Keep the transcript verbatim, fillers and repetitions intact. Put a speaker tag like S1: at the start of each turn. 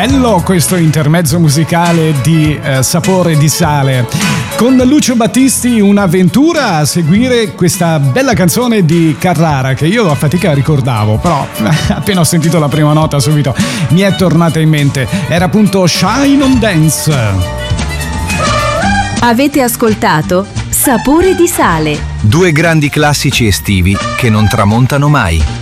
S1: bello questo intermezzo musicale di eh, Sapore di Sale. Con Lucio Battisti un'avventura a seguire questa bella canzone di Carrara che io a fatica ricordavo, però appena ho sentito la prima nota subito mi è tornata in mente. Era appunto Shine on Dance.
S2: Avete ascoltato Sapore di Sale.
S3: Due grandi classici estivi che non tramontano mai.